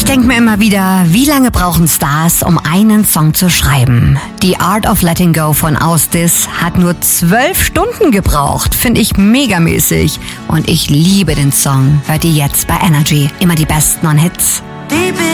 denke mir immer wieder, wie lange brauchen Stars, um einen Song zu schreiben? Die Art of Letting Go von Ausdis hat nur 12 Stunden gebraucht. Finde ich megamäßig. Und ich liebe den Song. Hört ihr jetzt bei Energy. Immer die besten On-Hits. Deep